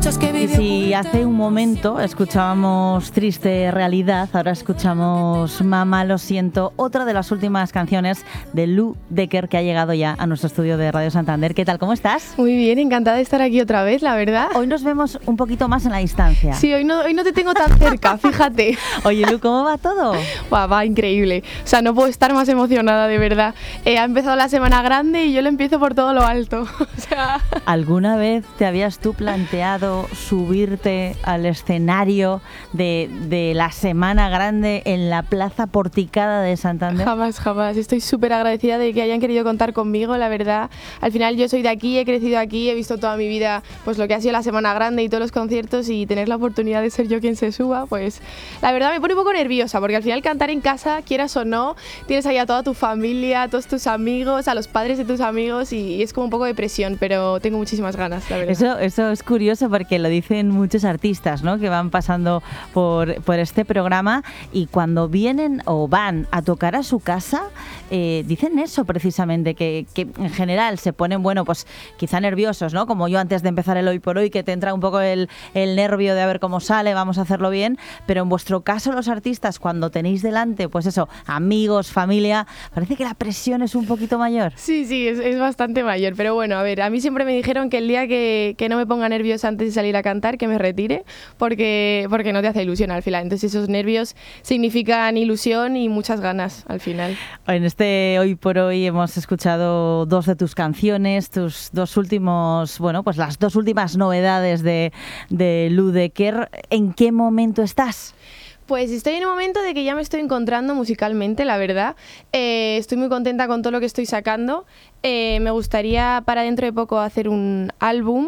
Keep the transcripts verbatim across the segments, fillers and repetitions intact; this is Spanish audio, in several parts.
muchos que viven. Y si hace un momento escuchábamos Triste Realidad, ahora escuchamos Mamá lo siento, otra de las últimas canciones de Lou Decker, que ha llegado ya a nuestro estudio de Radio Santander. ¿Qué tal? ¿Cómo estás? Muy bien, encantada de estar aquí otra vez, la verdad. Hoy nos vemos un poquito más en la distancia. Sí, hoy no, hoy no te tengo tan cerca, fíjate. Oye, Lu, ¿cómo va todo? Va, va increíble. O sea, no puedo estar más emocionada, de verdad. Eh, ha empezado la semana grande y yo lo empiezo por todo lo alto. O sea... ¿Alguna vez te habías tú planteado subirte al escenario de, de la Semana Grande en la Plaza Porticada de Santander? Jamás, jamás. Estoy súper agradecida de que hayan querido contar conmigo, la verdad. Al final yo soy de aquí, he crecido aquí, he visto toda mi vida pues lo que ha sido la Semana Grande y todos los conciertos, y tener la oportunidad de ser yo quien se suba, pues la verdad me pone un poco nerviosa, porque al final cantar en casa, quieras o no, tienes ahí a toda tu familia, a todos tus amigos, a los padres de tus amigos, y, y es como un poco de presión, pero tengo muchísimas ganas, la verdad. Eso, eso es curioso porque lo dicen muchos artistas, ¿no?, que van pasando por, por este programa, y cuando vienen o van a tocar a su casa, eh, dicen eso precisamente, que, que en general se ponen, bueno, pues quizá nerviosos, ¿no?, como yo antes de empezar el Hoy por Hoy, que te entra un poco el, el nervio de a ver cómo sale, vamos a hacerlo bien, pero en vuestro caso los artistas, cuando tenéis delante, pues eso, amigos, familia, parece que la presión es un poquito mayor. Sí, sí, es, es bastante mayor, pero bueno, a ver, a mí siempre me dijeron que el día que, que no me ponga nerviosa antes de salir a cantar, que me retire, porque, porque no te hace ilusión al final. Entonces esos nervios significan ilusión y muchas ganas al final. En este Hoy por Hoy hemos escuchado dos de tus canciones, tus dos últimos, bueno, pues las dos últimas novedades de, de Lou Decker. ¿En qué momento estás? Pues estoy en un momento de que ya me estoy encontrando musicalmente, la verdad. Eh, estoy muy contenta con todo lo que estoy sacando. Eh, me gustaría para dentro de poco hacer un álbum,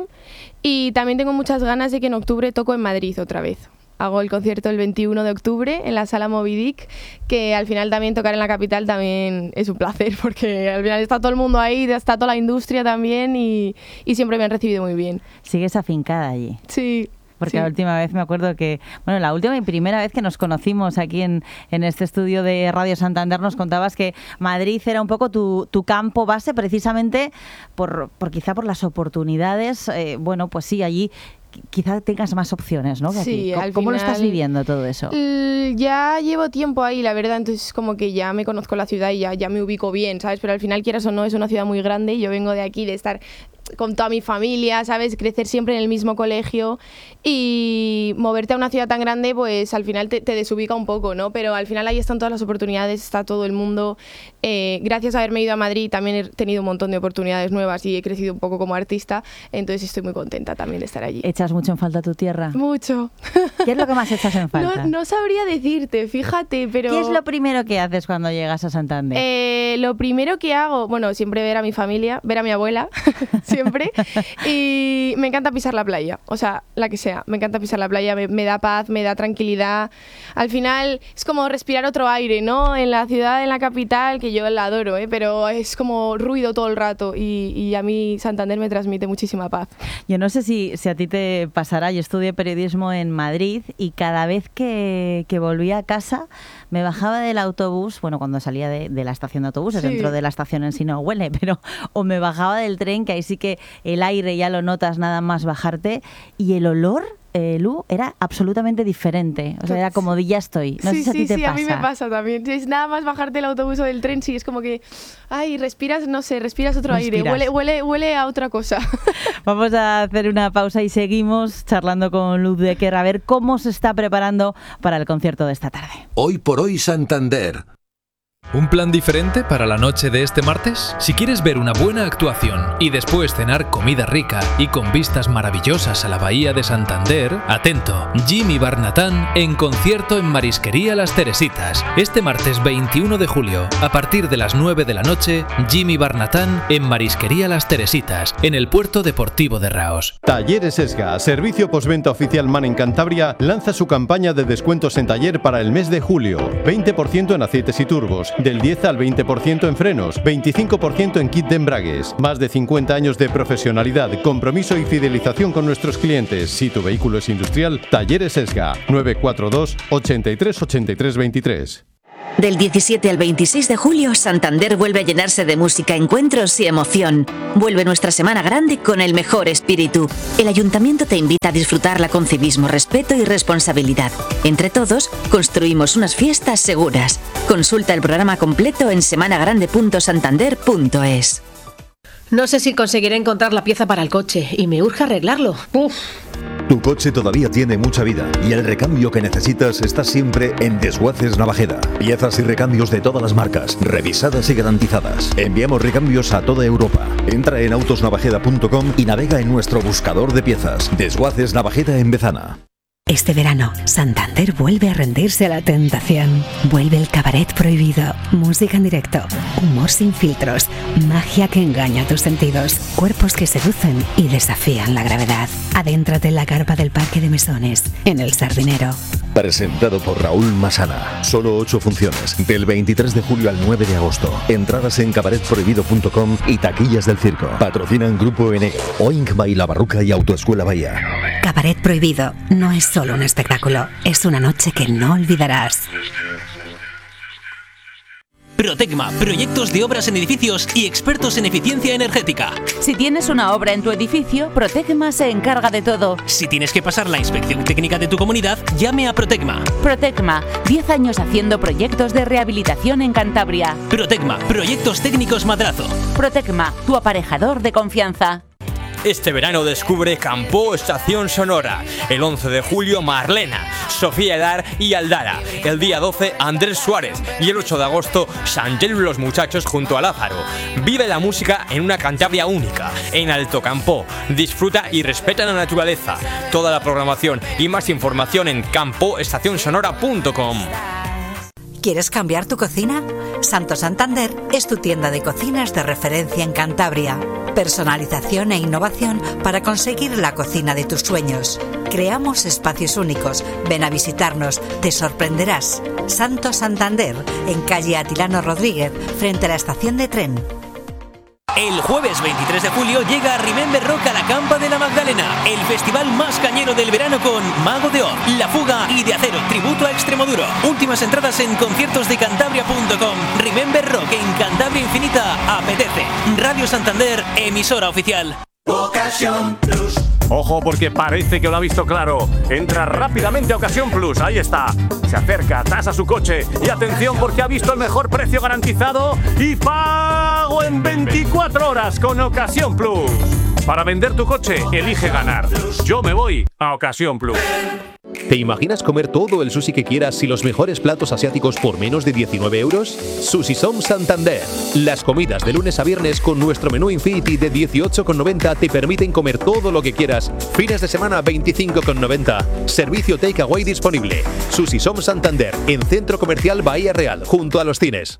y también tengo muchas ganas de que en octubre toco en Madrid otra vez. Hago el concierto el veintiuno de octubre en la Sala Moby Dick, que al final también tocar en la capital también es un placer, porque al final está todo el mundo ahí, está toda la industria también, y, y siempre me han recibido muy bien. ¿Sigues afincada allí? Sí. Porque sí. La última vez me acuerdo que, bueno, la última y primera vez que nos conocimos aquí en, en este estudio de Radio Santander, nos contabas que Madrid era un poco tu, tu campo base, precisamente por, por quizá por las oportunidades. Eh, bueno, pues sí, allí quizá tengas más opciones, ¿no? Que sí, aquí. ¿Cómo, ¿Cómo final, lo estás viviendo todo eso? Ya llevo tiempo ahí, la verdad, entonces como que ya me conozco la ciudad y ya, ya me ubico bien, ¿sabes? Pero al final, quieras o no, es una ciudad muy grande y yo vengo de aquí, de estar con toda mi familia, ¿sabes? Crecer siempre en el mismo colegio, y moverte a una ciudad tan grande, pues al final te, te desubica un poco, ¿no? Pero al final ahí están todas las oportunidades, está todo el mundo. Eh, gracias a haberme ido a Madrid también he tenido un montón de oportunidades nuevas y he crecido un poco como artista, entonces estoy muy contenta también de estar allí. ¿Echas mucho en falta tu tierra? Mucho. ¿Qué es lo que más echas en falta? No, no sabría decirte, fíjate, pero... ¿Qué es lo primero que haces cuando llegas a Santander? Eh, lo primero que hago, bueno, siempre ver a mi familia, ver a mi abuela, siempre, y me encanta pisar la playa, o sea, la que sea, me encanta pisar la playa, me, me da paz, me da tranquilidad. Al final es como respirar otro aire, ¿no? En la ciudad, en la capital, que yo la adoro, ¿eh? Pero es como ruido todo el rato, y, y a mí Santander me transmite muchísima paz. Yo no sé si, si a ti te pasará, yo estudié periodismo en Madrid, y cada vez que, que volvía a casa me bajaba del autobús, bueno, cuando salía de, de la estación de autobuses, sí. Dentro de la estación en sí no huele, pero o me bajaba del tren, que ahí sí que el aire ya lo notas nada más bajarte, y el olor, eh, Lu, era absolutamente diferente. O sea, era como de ya estoy. No sí, sé si a sí, ti te sí, pasa. A mí me pasa también. Es nada más bajarte del autobús o del tren, sí, es como que, ay, respiras, no sé, respiras otro respiras. aire, huele, huele, huele a otra cosa. Vamos a hacer una pausa y seguimos charlando con Lou Decker a ver cómo se está preparando para el concierto de esta tarde. Hoy por Hoy Santander. ¿Un plan diferente para la noche de este martes? Si quieres ver una buena actuación y después cenar comida rica y con vistas maravillosas a la bahía de Santander, atento, Jimmy Barnatán en concierto en Marisquería Las Teresitas. Este martes veintiuno de julio, a partir de las nueve de la noche, Jimmy Barnatán en Marisquería Las Teresitas, en el Puerto Deportivo de Raos. Talleres Esga, servicio postventa oficial MAN en Cantabria, lanza su campaña de descuentos en taller para el mes de julio. veinte por ciento en aceites y turbos, del diez al veinte por ciento en frenos, veinticinco por ciento en kit de embragues. Más de cincuenta años de profesionalidad, compromiso y fidelización con nuestros clientes. Si tu vehículo es industrial, Talleres Esga, nueve cuatro dos, ochenta y tres, ochenta y tres veintitrés. Del diecisiete al veintiséis de julio, Santander vuelve a llenarse de música, encuentros y emoción. Vuelve nuestra semana grande con el mejor espíritu. El Ayuntamiento te invita a disfrutarla con civismo, respeto y responsabilidad. Entre todos, construimos unas fiestas seguras. Consulta el programa completo en semana grande punto santander punto es. No sé si conseguiré encontrar la pieza para el coche y me urge arreglarlo. Uf. Tu coche todavía tiene mucha vida y el recambio que necesitas está siempre en Desguaces Navajeda. Piezas y recambios de todas las marcas, revisadas y garantizadas. Enviamos recambios a toda Europa. Entra en autos navajeda punto com y navega en nuestro buscador de piezas. Desguaces Navajeda en Bezana. Este verano, Santander vuelve a rendirse a la tentación. Vuelve el cabaret prohibido, música en directo, humor sin filtros, magia que engaña tus sentidos, cuerpos que seducen y desafían la gravedad. Adéntrate en la carpa del Parque de Mesones, en El Sardinero. Presentado por Raúl Masana. Solo ocho funciones, del veintitrés de julio al nueve de agosto. Entradas en cabaret prohibido punto com y taquillas del circo. Patrocinan Grupo N, Oink Baila Barruca y Autoescuela Bahía. Cabaret prohibido no es solo un espectáculo, es una noche que no olvidarás. Protecma, proyectos de obras en edificios y expertos en eficiencia energética. Si tienes una obra en tu edificio, Protecma se encarga de todo. Si tienes que pasar la inspección técnica de tu comunidad, llame a Protecma. Protecma, diez años haciendo proyectos de rehabilitación en Cantabria. Protecma, proyectos técnicos Madrazo. Protecma, tu aparejador de confianza. Este verano descubre Campo Estación Sonora. El once de julio, Marlena, Sofía Edar y Aldara. El día doce, Andrés Suárez. Y el ocho de agosto, Sangel y los Muchachos junto a Lázaro. Vive la música en una Cantabria única, en Alto Campo. Disfruta y respeta la naturaleza. Toda la programación y más información en campo estación sonora punto com. ¿Quieres cambiar tu cocina? Santo Santander es tu tienda de cocinas de referencia en Cantabria. Personalización e innovación para conseguir la cocina de tus sueños. Creamos espacios únicos. Ven a visitarnos, te sorprenderás. Santo Santander, en calle Atilano Rodríguez, frente a la estación de tren. El jueves veintitrés de julio llega Remember Rock a la Campa de la Magdalena, el festival más cañero del verano con Mago de Oz, La Fuga y De Acero, tributo a Extremoduro. Últimas entradas en conciertos de cantabria punto com. Remember Rock en Cantabria Infinita apetece. Radio Santander, emisora oficial. Ocasión Plus. Ojo porque parece que lo ha visto claro. Entra rápidamente a Ocasión Plus, ahí está. Se acerca, tasa su coche y atención porque ha visto el mejor precio garantizado y pago en veinticuatro horas con Ocasión Plus. Para vender tu coche, elige ganar. Yo me voy a Ocasión Plus. ¿Te imaginas comer todo el sushi que quieras y los mejores platos asiáticos por menos de diecinueve euros? Sushi Som Santander. Las comidas de lunes a viernes con nuestro menú Infinity de dieciocho con noventa te permiten comer todo lo que quieras. Fines de semana veinticinco con noventa. Servicio takeaway disponible. Sushi Som Santander, en Centro Comercial Bahía Real, junto a los cines.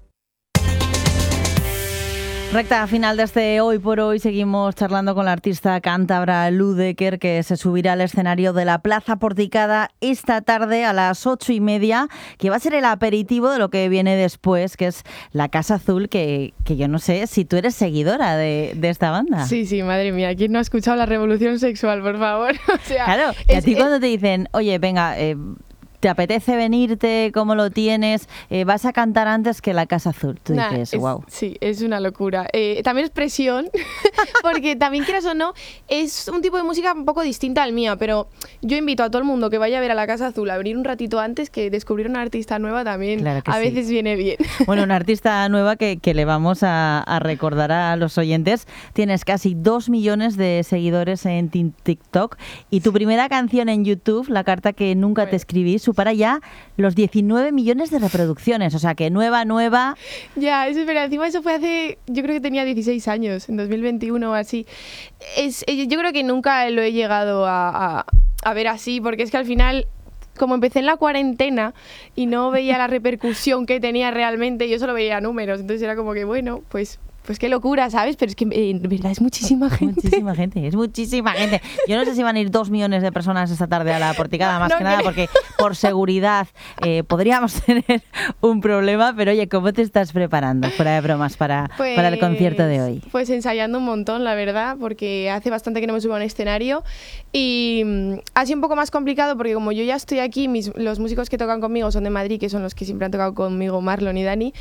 Recta final de este Hoy por Hoy, seguimos charlando con la artista cántabra Lu Decker, que se subirá al escenario de la Plaza Porticada esta tarde a las ocho y media, que va a ser el aperitivo de lo que viene después, que es la Casa Azul, que, que yo no sé si tú eres seguidora de, de esta banda. Sí, sí, madre mía, ¿quién no ha escuchado La Revolución Sexual, por favor? O sea, claro, y a es, ti es... cuando te dicen, oye, venga... Eh, ¿te apetece venirte? ¿Cómo lo tienes? Eh, ¿Vas a cantar antes que la Casa Azul? Tú nah, dices, es, wow. Sí, es una locura. Eh, también es presión, porque también quieras o no, es un tipo de música un poco distinta al mío, pero yo invito a todo el mundo que vaya a ver a la Casa Azul a venir un ratito antes, que descubrir una artista nueva también claro que a sí. veces viene bien. Bueno, una artista nueva que, que le vamos a, a recordar a los oyentes. Tienes casi dos millones de seguidores en TikTok y tu primera canción en YouTube, La carta que nunca bueno. te escribí, supera ya los diecinueve millones de reproducciones, o sea que nueva, nueva... Ya, eso, pero encima eso fue hace, yo creo que tenía dieciséis años, en dos mil veintiuno o así. Es, yo creo que nunca lo he llegado a, a, a ver así, porque es que al final... Como empecé en la cuarentena y no veía la repercusión que tenía realmente, yo solo veía números, entonces era como que, bueno, pues... Pues qué locura, ¿sabes? Pero es que en verdad es muchísima gente. Muchísima gente, es muchísima gente. Yo no sé si van a ir dos millones de personas esta tarde a la Porticada, más no, que nada, creo. Porque por seguridad eh, podríamos tener un problema, pero oye, ¿cómo te estás preparando, fuera de bromas, para, pues, para el concierto de hoy? Pues ensayando un montón, la verdad, porque hace bastante que no me subo a un escenario y, ha sido un poco más complicado porque como yo ya estoy aquí, mis, los músicos que tocan conmigo son de Madrid, que son los que siempre han tocado conmigo, Marlon y Dani,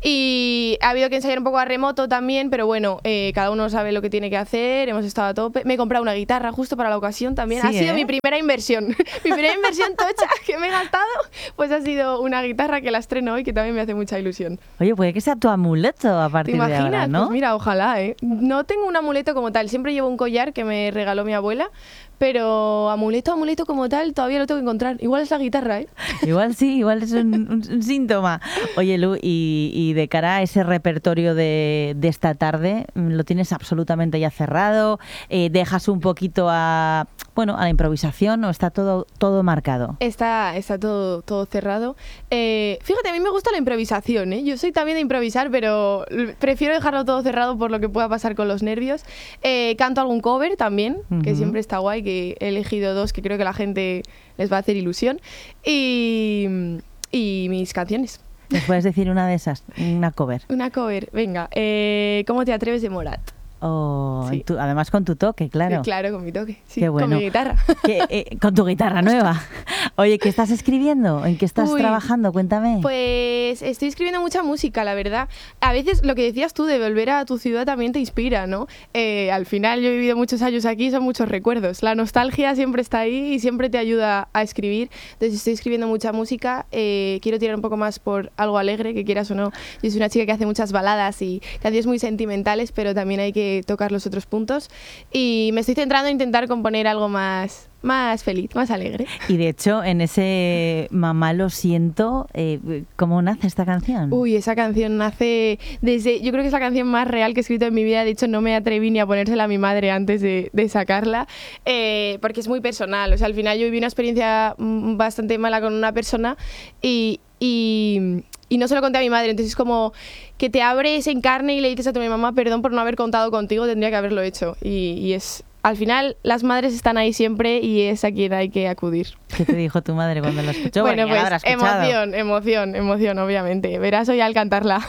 y ha habido que ensayar un poco a remoto también, pero bueno, eh, cada uno sabe lo que tiene que hacer, hemos estado a tope. Me he comprado una guitarra justo para la ocasión también, sí, ha sido ¿eh? mi primera inversión, mi primera inversión tocha que me he gastado, pues ha sido una guitarra que la estreno hoy, que también me hace mucha ilusión. Oye, puede que sea tu amuleto a partir ¿Te imaginas? de ahora, ¿no? Pues mira, ojalá, ¿eh? No tengo un amuleto como tal, siempre llevo un collar que me regaló mi abuela, pero amuleto, amuleto como tal, todavía lo tengo que encontrar. Igual es la guitarra, ¿eh? Igual sí, igual es un, un, un síntoma. Oye, Lu, y, y de cara a ese repertorio de, de esta tarde, ¿lo tienes absolutamente ya cerrado? Eh, ¿Dejas un poquito a, bueno, a la improvisación o está todo, todo marcado? Está, está todo, todo cerrado. Eh, fíjate, a mí me gusta la improvisación, ¿eh? Yo soy también de improvisar, pero prefiero dejarlo todo cerrado por lo que pueda pasar con los nervios. Eh, canto algún cover también, uh-huh. que siempre está guay, que he elegido dos que creo que la gente les va a hacer ilusión, y, y mis canciones. ¿Nos puedes decir una de esas? Una cover. Una cover, venga. Eh, ¿Cómo te atreves de Morat? Oh, sí. tu, además con tu toque, claro. Claro, con mi toque, sí, qué bueno. Con mi guitarra. ¿Qué, eh, con tu guitarra nueva. Oye, ¿qué estás escribiendo? ¿En qué estás Uy, trabajando? Cuéntame. Pues estoy escribiendo mucha música, la verdad. A veces lo que decías tú de volver a tu ciudad también te inspira, ¿no? Eh, al final yo he vivido muchos años aquí, son muchos recuerdos. La nostalgia siempre está ahí y siempre te ayuda a escribir. Entonces estoy escribiendo mucha música. Eh, quiero tirar un poco más por algo alegre, que quieras o no. Yo soy una chica que hace muchas baladas y canciones muy sentimentales, pero también hay que tocar los otros puntos. Y me estoy centrando en intentar componer algo más... más feliz, más alegre. Y de hecho, en ese Mamá lo siento, eh, ¿cómo nace esta canción? Uy, esa canción nace desde... Yo creo que es la canción más real que he escrito en mi vida. De hecho, no me atreví ni a ponérsela a mi madre antes de, de sacarla, eh, porque es muy personal. O sea, al final yo viví una experiencia bastante mala con una persona y... y Y no se lo conté a mi madre, entonces es como que te abres en carne y le dices a tu mamá, perdón por no haber contado contigo, tendría que haberlo hecho. Y, y es, al final, las madres están ahí siempre y es a quien hay que acudir. ¿Qué te dijo tu madre cuando lo escuchó? Bueno, bueno pues emoción, emoción, emoción, obviamente. Verás hoy al cantarla.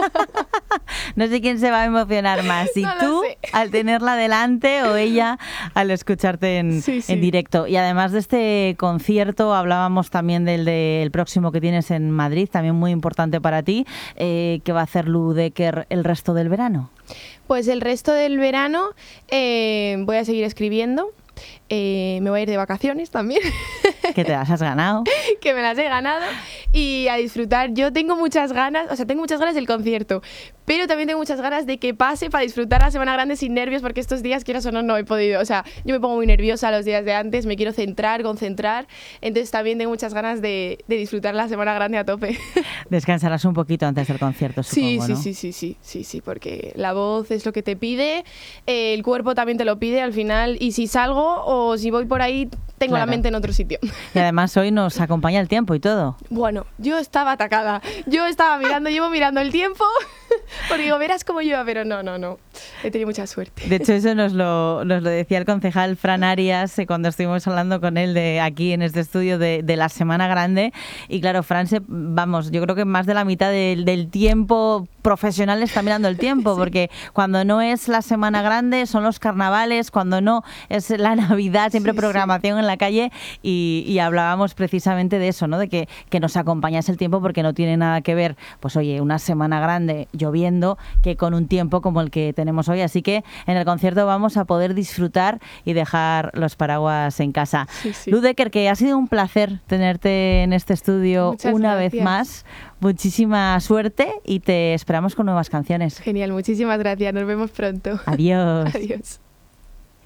No sé quién se va a emocionar más, si no tú al tenerla delante o ella al escucharte en, sí, sí. en directo. Y además de este concierto, hablábamos también del, del próximo que tienes en Madrid, también muy importante para ti, eh, que va a hacer Lu Decker el resto del verano. Pues el resto del verano eh, voy a seguir escribiendo. Eh, me voy a ir de vacaciones también. Que te las has ganado. Que me las he ganado. Y a disfrutar. Yo tengo muchas ganas, o sea, tengo muchas ganas del concierto, pero también tengo muchas ganas de que pase para disfrutar la Semana Grande sin nervios, porque estos días, quieras o no, no he podido. O sea, yo me pongo muy nerviosa los días de antes, me quiero centrar, concentrar. Entonces también tengo muchas ganas de, de disfrutar la Semana Grande a tope. Descansarás un poquito antes del concierto, supongo, sí, sí, ¿no? sí, sí, sí, sí, sí, porque la voz es lo que te pide, eh, el cuerpo también te lo pide al final, y si salgo o si voy por ahí, tengo claro. la mente en otro sitio. Y además hoy nos acompaña el tiempo y todo. Bueno, yo estaba atacada. Yo estaba mirando, llevo mirando el tiempo, porque digo, verás cómo llueva, pero no, no, no. He tenido mucha suerte. De hecho, eso nos lo, nos lo decía el concejal Fran Arias eh, cuando estuvimos hablando con él de aquí en este estudio de, de la Semana Grande. Y claro, Fran, se, vamos, yo creo que más de la mitad del, del tiempo profesional está mirando el tiempo, sí. Porque cuando no es la Semana Grande son los carnavales, cuando no es la Navidad, siempre sí, programación sí. en la calle, y, y hablábamos precisamente de eso, ¿no? De que, que nos acompañase el tiempo, porque no tiene nada que ver, pues oye, una Semana Grande lloviendo que con un tiempo como el que tenemos hoy. Así que en el concierto vamos a poder disfrutar y dejar los paraguas en casa. Sí, sí. Lu Decker, que ha sido un placer tenerte en este estudio. Muchas una gracias. Vez más. Muchísima suerte y te esperamos con nuevas canciones. Genial, muchísimas gracias. Nos vemos pronto. Adiós. Adiós.